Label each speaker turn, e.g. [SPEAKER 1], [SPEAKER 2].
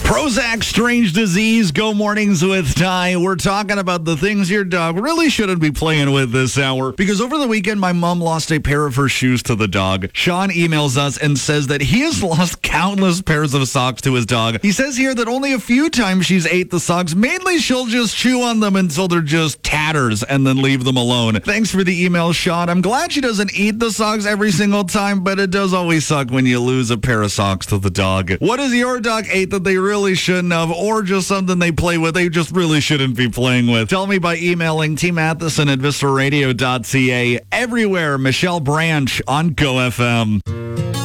[SPEAKER 1] Prozac, Strange Disease, Go Mornings with Ty. We're talking about the things your dog really shouldn't be playing with this hour. Because over the weekend, my mom lost a pair of her shoes to the dog. Sean emails us and says that he has lost countless pairs of socks to his dog. He says here that only a few times she's ate the socks. Mainly, she'll just chew on them until they're just tatters and then leave them alone. Thanks for the email, Sean. I'm glad she doesn't eat the socks every single time, but it does always suck when you lose a pair of socks to the dog. What has your dog ate that they really shouldn't have, or just something they play with they just really shouldn't be playing with? Tell me by emailing tmatheson@visceraradio.ca. Everywhere, Michelle Branch on Go FM.